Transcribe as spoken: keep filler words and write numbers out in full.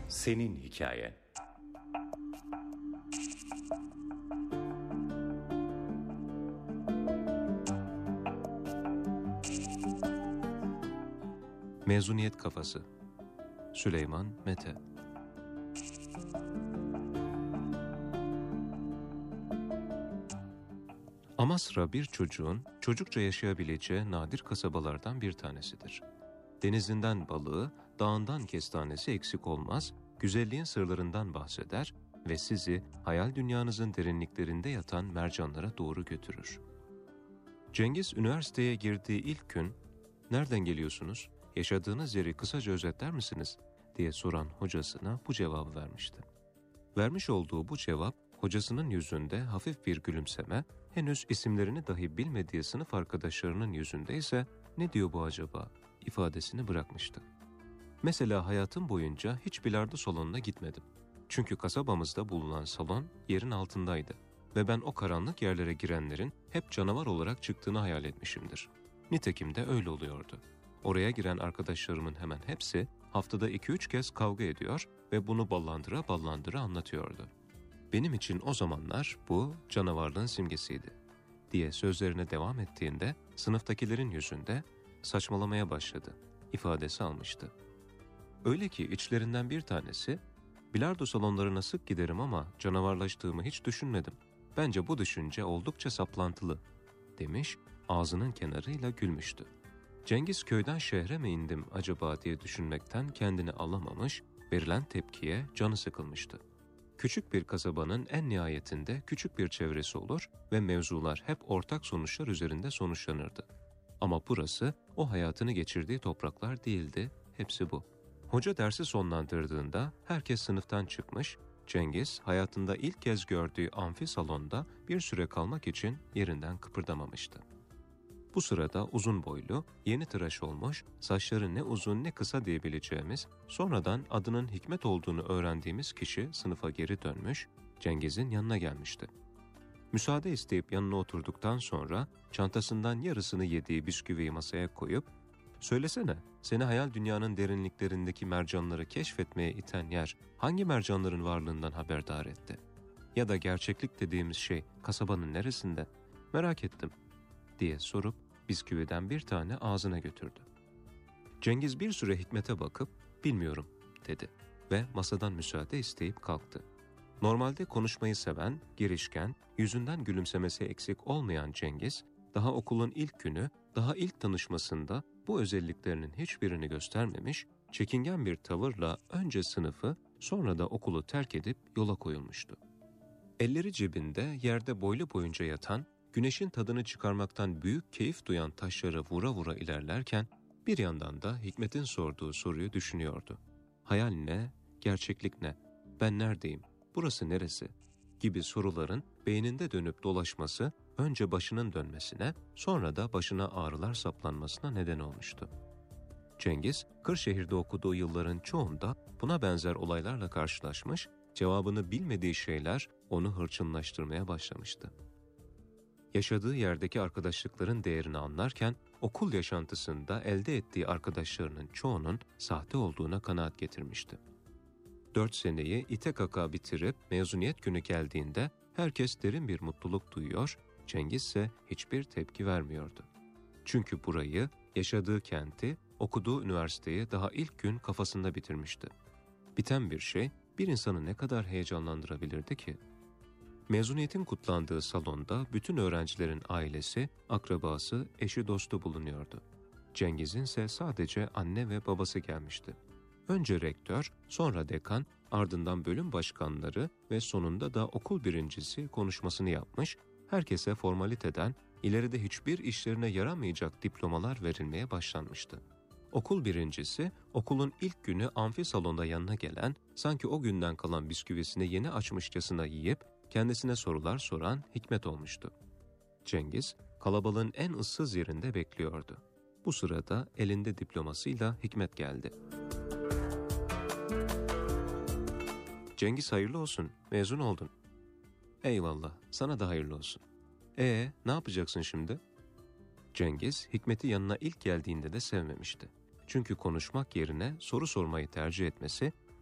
Senin hikayen. Mezuniyet Kafası. Süleyman Mete. Amasra bir çocuğun çocukça yaşayabileceği nadir kasabalardan bir tanesidir. Denizinden balığı, dağından kestanesi eksik olmaz, güzelliğin sırlarından bahseder ve sizi hayal dünyanızın derinliklerinde yatan mercanlara doğru götürür. Cengiz üniversiteye girdiği ilk gün, "Nereden geliyorsunuz? Yaşadığınız yeri kısaca özetler misiniz?" diye soran hocasına bu cevabı vermişti. Vermiş olduğu bu cevap, hocasının yüzünde hafif bir gülümseme, henüz isimlerini dahi bilmediği sınıf arkadaşlarının yüzünde ise "Ne diyor bu acaba?" ifadesini bırakmıştı. Mesela hayatım boyunca hiç bilardo salonuna gitmedim. Çünkü kasabamızda bulunan salon yerin altındaydı ve ben o karanlık yerlere girenlerin hep canavar olarak çıktığını hayal etmişimdir. Nitekim de öyle oluyordu. Oraya giren arkadaşlarımın hemen hepsi haftada iki üç kez kavga ediyor ve bunu ballandıra ballandıra anlatıyordu. Benim için o zamanlar bu canavarlığın simgesiydi diye sözlerine devam ettiğinde sınıftakilerin yüzünde "Saçmalamaya başladı" ifadesi almıştı. Öyle ki içlerinden bir tanesi, "Bilardo salonlarına sık giderim ama canavarlaştığımı hiç düşünmedim. Bence bu düşünce oldukça saplantılı" demiş, ağzının kenarıyla gülmüştü. Cengiz köyden şehre mi indim acaba diye düşünmekten kendini alamamış, verilen tepkiye canı sıkılmıştı. Küçük bir kasabanın en nihayetinde küçük bir çevresi olur ve mevzular hep ortak sonuçlar üzerinde sonuçlanırdı. Ama burası o hayatını geçirdiği topraklar değildi, hepsi bu. Hoca dersi sonlandırdığında herkes sınıftan çıkmış, Cengiz hayatında ilk kez gördüğü amfi salonda bir süre kalmak için yerinden kıpırdamamıştı. Bu sırada uzun boylu, yeni tıraş olmuş, saçları ne uzun ne kısa diyebileceğimiz, sonradan adının Hikmet olduğunu öğrendiğimiz kişi sınıfa geri dönmüş, Cengiz'in yanına gelmişti. Müsaade isteyip yanına oturduktan sonra çantasından yarısını yediği bisküviyi masaya koyup, "Söylesene, seni hayal dünyanın derinliklerindeki mercanları keşfetmeye iten yer hangi mercanların varlığından haberdar etti? Ya da gerçeklik dediğimiz şey kasabanın neresinde? Merak ettim" diye sorup bisküviden bir tane ağzına götürdü. Cengiz bir süre Hikmet'e bakıp "Bilmiyorum" dedi ve masadan müsaade isteyip kalktı. Normalde konuşmayı seven, girişken, yüzünden gülümsemesi eksik olmayan Cengiz, daha okulun ilk günü, daha ilk tanışmasında bu özelliklerinin hiçbirini göstermemiş, çekingen bir tavırla önce sınıfı, sonra da okulu terk edip yola koyulmuştu. Elleri cebinde yerde boylu boyunca yatan, güneşin tadını çıkarmaktan büyük keyif duyan taşları vura vura ilerlerken, bir yandan da Hikmet'in sorduğu soruyu düşünüyordu. Hayal ne, gerçeklik ne, ben neredeyim, burası neresi gibi soruların beyninde dönüp dolaşması, önce başının dönmesine, sonra da başına ağrılar saplanmasına neden olmuştu. Cengiz, Kırşehir'de okuduğu yılların çoğunda buna benzer olaylarla karşılaşmış, cevabını bilmediği şeyler onu hırçınlaştırmaya başlamıştı. Yaşadığı yerdeki arkadaşlıkların değerini anlarken, okul yaşantısında elde ettiği arkadaşlarının çoğunun sahte olduğuna kanaat getirmişti. Dört seneyi ite kaka bitirip mezuniyet günü geldiğinde herkes derin bir mutluluk duyuyor, Cengiz ise hiçbir tepki vermiyordu. Çünkü burayı, yaşadığı kenti, okuduğu üniversiteyi daha ilk gün kafasında bitirmişti. Biten bir şey bir insanı ne kadar heyecanlandırabilirdi ki? Mezuniyetin kutlandığı salonda bütün öğrencilerin ailesi, akrabası, eşi dostu bulunuyordu. Cengiz'in ise sadece anne ve babası gelmişti. Önce rektör, sonra dekan, ardından bölüm başkanları ve sonunda da okul birincisi konuşmasını yapmış, herkese formaliteden ileride hiçbir işlerine yaramayacak diplomalar verilmeye başlanmıştı. Okul birincisi, okulun ilk günü amfi salonda yanına gelen, sanki o günden kalan bisküvisini yeni açmışçasına yiyip, kendisine sorular soran Hikmet olmuştu. Cengiz, kalabalığın en ıssız yerinde bekliyordu. Bu sırada elinde diplomasıyla Hikmet geldi. "Cengiz hayırlı olsun, mezun oldun." "Eyvallah, sana da hayırlı olsun." "Ee, ne yapacaksın şimdi?" Cengiz, Hikmet'i yanına ilk geldiğinde de sevmemişti. Çünkü konuşmak yerine soru sormayı tercih etmesi